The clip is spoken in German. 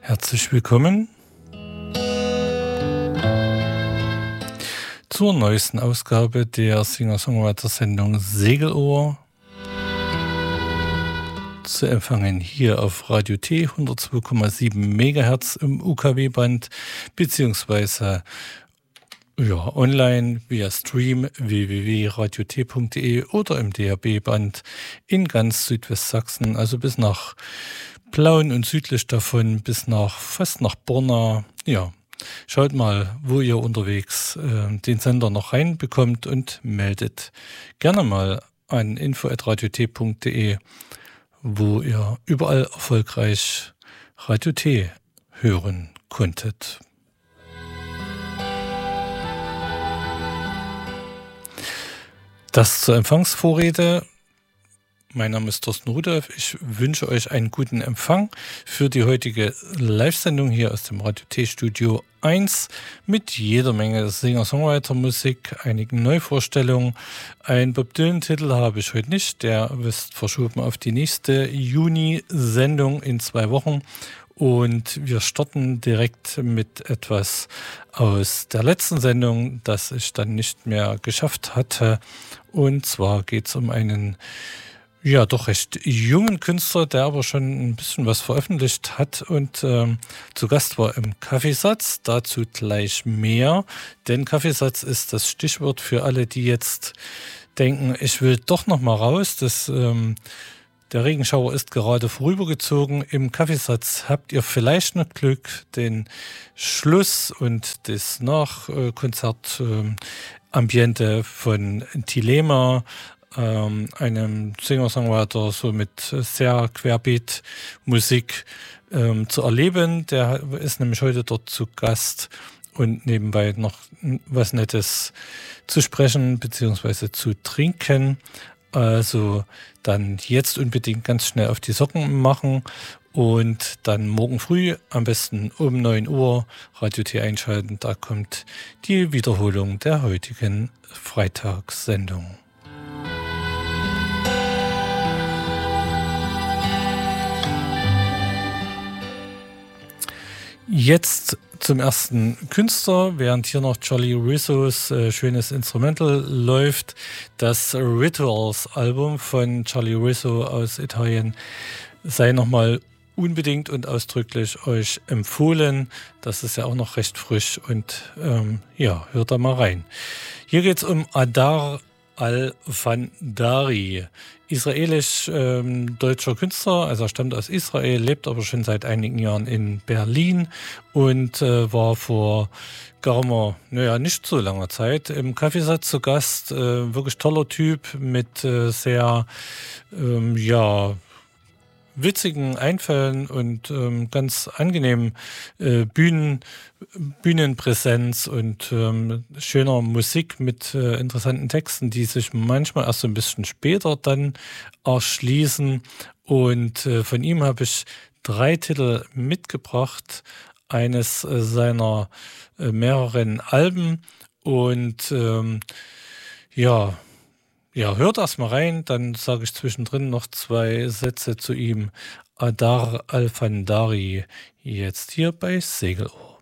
Herzlich willkommen zur neuesten Ausgabe der Singer-Songwriter-Sendung Segelohr. Zu empfangen hier auf Radio T 102,7 MHz im UKW-Band beziehungsweise online via Stream www.radiot.de oder im DAB-Band in ganz Südwestsachsen, also bis nach Plauen und südlich davon bis fast nach Borna. Ja, schaut mal, wo ihr unterwegs den Sender noch reinbekommt und meldet gerne mal an info@radiot.de, wo ihr überall erfolgreich Radio T hören konntet. Das zur Empfangsvorrede. Mein Name ist Thorsten Rudolph. Ich wünsche euch einen guten Empfang für die heutige Live-Sendung hier aus dem Radio T-Studio 1 mit jeder Menge Singer-Songwriter-Musik, einigen Neuvorstellungen. Ein Bob Dylan-Titel habe ich heute nicht, der ist verschoben auf die nächste Juni-Sendung in 2 Wochen. Und wir starten direkt mit etwas aus der letzten Sendung, das ich dann nicht mehr geschafft hatte. Und zwar geht es um einen doch recht jungen Künstler, der aber schon ein bisschen was veröffentlicht hat und zu Gast war im Kaffeesatz. Dazu gleich mehr, denn Kaffeesatz ist das Stichwort für alle, die jetzt denken, ich will doch noch mal raus. Der Regenschauer ist gerade vorübergezogen. Im Kaffeesatz habt ihr vielleicht noch Glück, den Schluss und das Nachkonzert-Ambiente von Thelema, einem Singer-Songwriter so mit sehr Querbeat-Musik zu erleben. Der ist nämlich heute dort zu Gast und nebenbei noch was Nettes zu sprechen bzw. zu trinken. Also dann jetzt unbedingt ganz schnell auf die Socken machen und dann morgen früh am besten um 9 Uhr Radio T einschalten. Da kommt die Wiederholung der heutigen Freitagssendung. Jetzt zum ersten Künstler, während hier noch Charlie Rizzo's schönes Instrumental läuft. Das Rituals-Album von Charlie Rizzo aus Italien sei nochmal unbedingt und ausdrücklich euch empfohlen. Das ist ja auch noch recht frisch und hört da mal rein. Hier geht es um Adar Al-Fandari. Israelisch-deutscher Künstler, also er stammt aus Israel, lebt aber schon seit einigen Jahren in Berlin und war vor geraumer, nicht so langer Zeit im Kaffeesatz zu Gast. Wirklich toller Typ mit sehr, witzigen Einfällen und ganz angenehmen Bühnenpräsenz und schöner Musik mit interessanten Texten, die sich manchmal erst so ein bisschen später dann erschließen. Und von ihm habe ich 3 Titel mitgebracht, eines seiner mehreren Alben. Und hört erst mal rein, dann sage ich zwischendrin noch 2 Sätze zu ihm. Adar Al-Fandari, jetzt hier bei Segelohr.